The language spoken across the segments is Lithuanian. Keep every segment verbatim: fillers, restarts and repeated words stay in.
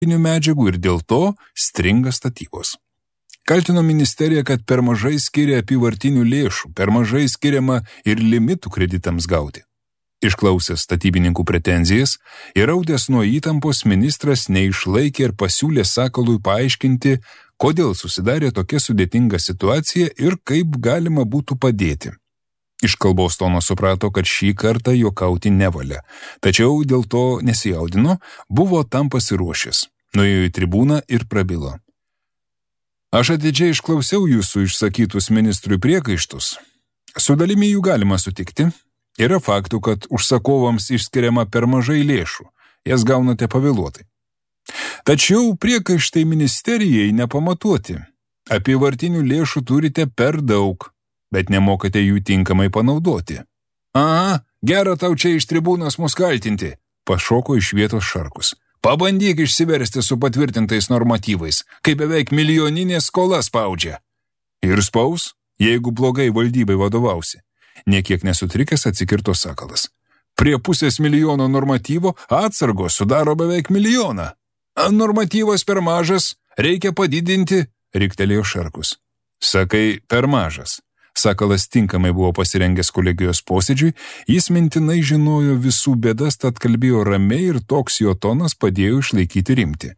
medžiagų ir dėl to stringa statybos. Kaltino ministeriją, kad per mažai skiria apyvartinių lėšų, per mažai skiriama ir limitų kreditams gauti. Išklausęs statybininkų pretenzijas ir raudęs nuo įtampos, ministras neišlaikė ir pasiūlė Sakalui paaiškinti, kodėl susidarė tokia sudėtinga situacija ir kaip galima būtų padėti. Iš kalbos tono suprato, kad šį kartą juokauti nevalia, tačiau dėl to nesijaudino, buvo tam pasiruošęs. Nuėjo į tribūną ir prabilo. Aš atidžiai išklausiau jūsų išsakytus ministrui priekaištus. Su dalimi jų galima sutikti. Yra faktų, kad užsakovams išskiriama per mažai lėšų, jas gaunate pavėluotai. Tačiau priekaištai ministerijai nepamatuoti. Apyvartinių lėšų turite per daug, bet nemokate jų tinkamai panaudoti. A, gera tau čia iš tribūnos mus kaltinti, pašoko iš vietos Šarkus. Pabandyk išsiversti su patvirtintais normatyvais, kai beveik milijoninė skola spaudžia. Ir spaus, jeigu blogai valdybai vadovausi. Niekiek nesutrikęs atsikirto Sakalas. Prie pusės milijono normatyvo atsargos sudaro beveik milijoną. Normatyvas per mažas, reikia padidinti, riktelėjo Šarkus. Sakai, per mažas. Sakalas tinkamai buvo pasirengęs kolegijos posėdžiui, jis mintinai žinojo visų bėdas, tad kalbėjo ramiai ir toks jo tonas padėjo išlaikyti rimtį.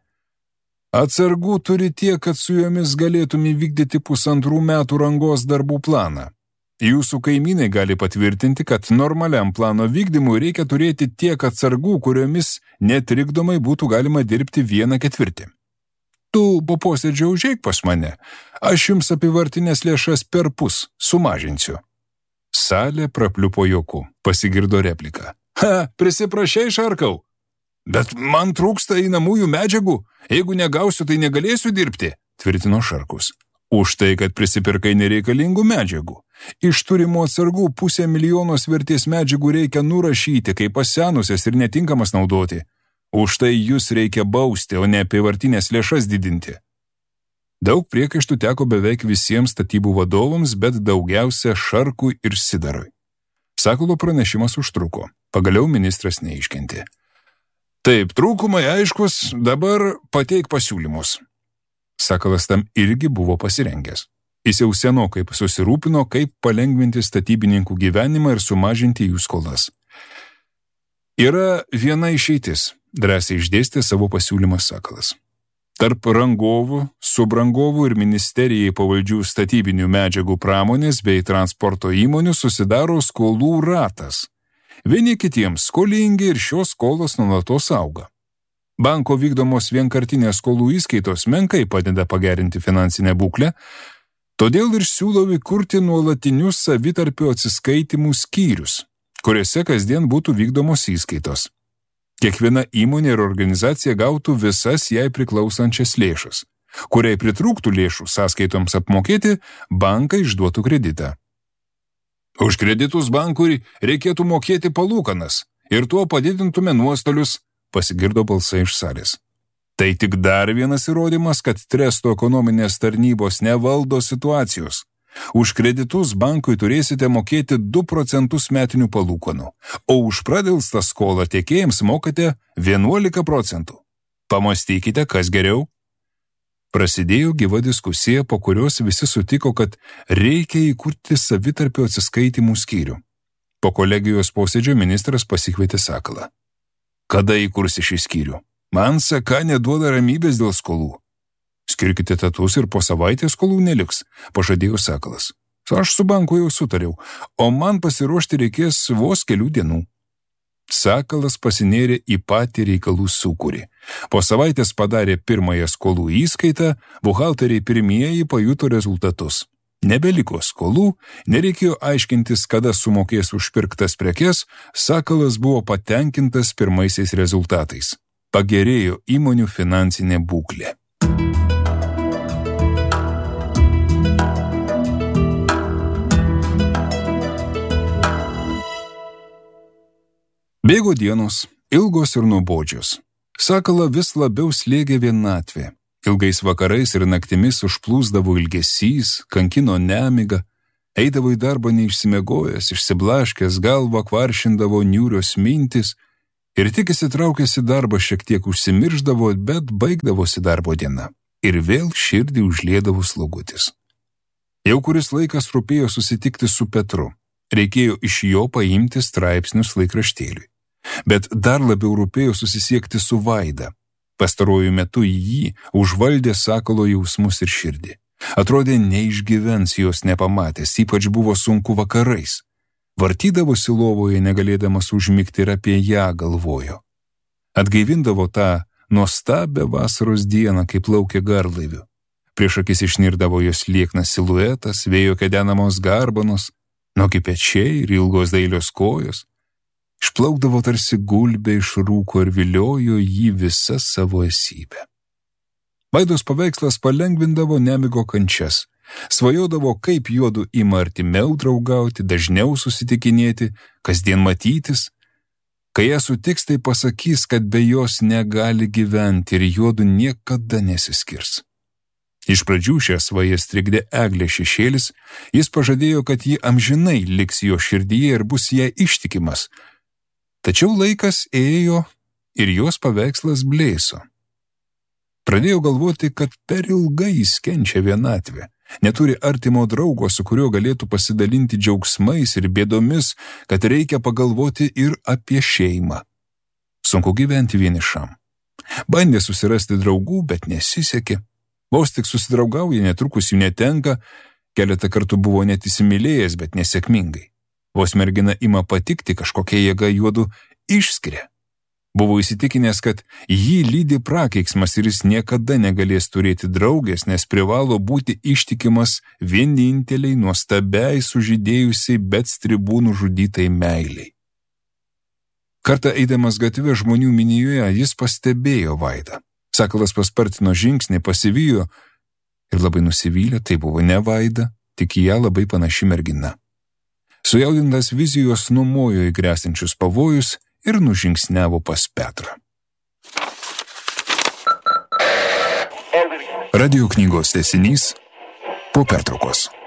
Atsargų turi tiek, kad su jomis galėtum įvykdyti pusantrų metų rangos darbų planą. Jūsų kaimynai gali patvirtinti, kad normaliam plano vykdymui reikia turėti tiek atsargų, kuriomis netrikdomai būtų galima dirbti vieną ketvirtį. Tu po posėdžio užeik pas mane, aš jums apyvartinės lėšas per pus sumažinsiu. Salė prapliupo juoku, pasigirdo replika. Ha, prisiprašei, Šarkau. Bet man trūksta einamųjų medžiagų, jeigu negausiu, tai negalėsiu dirbti, tvirtino Šarkus. Už tai, kad prisipirkai nereikalingų medžiagų. Iš turimų atsargų pusę milijonos vertės medžiagų reikia nurašyti, kaip pasenusias ir netinkamas naudoti. Už tai jūs reikia bausti, o ne apyvartinės lėšas didinti. Daug priekaištų teko beveik visiems statybų vadovams, bet daugiausia Šarkui ir Sidarui. Sakalo pranešimas užtruko, pagaliau ministras neiškentė. Taip, trūkumai aiškus, dabar pateik pasiūlymus. Sakalas tam irgi buvo pasirengęs. Jis jau senokai susirūpino, kaip palengvinti statybininkų gyvenimą ir sumažinti jų skolas. Yra viena išeitis, drąsiai išdėstė savo pasiūlymą Sakalas. Tarp rangovų, subrangovų ir ministerijai pavaldžių statybinių medžiagų pramonės bei transporto įmonių susidaro skolų ratas. Vieni kitiems skolingi ir šios skolos nuolatos auga. Banko vykdomos vienkartinės skolų įskaitos menkai padeda pagerinti finansinę būklę, todėl ir siūlau įkurti nuolatinius savitarpio atsiskaitimų skyrius, kuriuose kasdien būtų vykdomos įskaitos. Kiekviena įmonė ir organizacija gautų visas jai priklausančias lėšas. Kuriai pritrūktų lėšų sąskaitoms apmokėti, bankai išduotų kreditą. Už kreditus bankui reikėtų mokėti palūkanas ir tuo padidintume nuostolius, pasigirdo balsai iš salės. Tai tik dar vienas įrodymas, kad tresto ekonominės tarnybos nevaldo situacijos. Už kreditus bankui turėsite mokėti du procentus metinių palūkanų, o už pradėlstą skolą tiekėjams mokate vienuolika procentų. Pamastykite, kas geriau? Prasidėjo gyva diskusija, po kurios visi sutiko, kad reikia įkurti savitarpio atsiskaitimų skyrių. Po kolegijos posėdžio ministras pasikvietė Sakalą. Kada įkursi šį skyrių? Man Saka neduoda ramybės dėl skolų. Skirkite tatus ir po savaitės skolų neliks, pažadėjo Sakalas. Aš su banku jau sutariau, o man pasiruošti reikės vos kelių dienų. Sakalas pasinėrė į patį reikalų sūkurį. Po savaitės padarė pirmąją skolų įskaitą, buhalteriai pirmieji pajuto rezultatus. Nebeliko skolų, nereikėjo aiškintis, kada sumokės už pirktas prekes, Sakalas buvo patenkintas pirmaisiais rezultatais. Pagerėjo įmonių finansinė būklė. Bėgo dienos, ilgos ir nuobodžios. Sakalą vis labiau slėgė vienatvė. Ilgais vakarais ir naktimis užplūsdavo ilgesys, kankino nemiga, eidavo į darbą neišsimiegojęs, išsiblaškęs, galvą kvaršindavo niūrios mintys, Ir tik įsitraukęs į darbą šiek tiek užsimirždavo, bet baigdavosi darbo diena. Ir vėl širdį užliedavo slogutis. Jau kuris laikas rūpėjo susitikti su Petru. Reikėjo iš jo paimti straipsnius laikraštėliui. Bet dar labiau rūpėjo susisiekti su Vaida. Pastaruoju metu jį užvaldė sakalo jausmus ir širdį. Atrodė neišgyvens jos nepamatęs, ypač buvo sunku vakarais. Vartydavosi lovoje, negalėdamas užmigti, ir apie ją galvojo. Atgaivindavo tą nuostabią vasaros dieną, kai plaukė garlaiviu. Prieš akis išnirdavo jos lieknas siluetas, vėjo kedenamos garbanos, nuogi pečiai ir ilgos dailios kojos. Išplaukdavo tarsi gulbė iš rūko ir viliojo jį visą savo esybę. Vaidos paveikslas palengvindavo nemigo kančias. Svajodavo, kaip juodu ima artimiau draugauti, dažniau susitikinėti, kasdien matytis. Kai ją sutiks, tai pasakys, kad be jos negali gyventi ir juodu niekada nesiskirs. Iš pradžių šią svają strigdė Eglė šešėlis, jis pažadėjo, kad ji amžinai liks jo širdyje ir bus ją ištikimas. Tačiau laikas ėjo ir jos paveikslas blėso. Pradėjo galvoti, kad per ilgai jis kenčia vienatvę, neturi artimo draugo, su kuriuo galėtų pasidalinti džiaugsmais ir bėdomis, kad reikia pagalvoti ir apie šeimą. Sunku gyventi vienišam. Bandė susirasti draugų, bet nesisekė. Vos tik susidraugauja, netrukus jų netenka, keletą kartų buvo net įsimylėjęs, bet nesėkmingai. Vos mergina ima patikti, kažkokia jėga juodu išskiria. Buvo įsitikinęs, kad jį lydi prakeiksmas ir jis niekada negalės turėti draugės, nes privalo būti ištikimas vieninteliai nuostabiai sužydėjusiai, bet stribų nužudytai meiliai. Kartą eidamas gatvė žmonių minijoje, jis pastebėjo Vaidą. Sakalas paspartino žingsnį, pasivijo ir labai nusivylė, tai buvo ne Vaida, tik į ją labai panaši mergina. Sujaudintas vizijos numojo į grėsinčius pavojus ir nužingsniavo pas Petrą. Radio knygos tęsinys po pertraukos.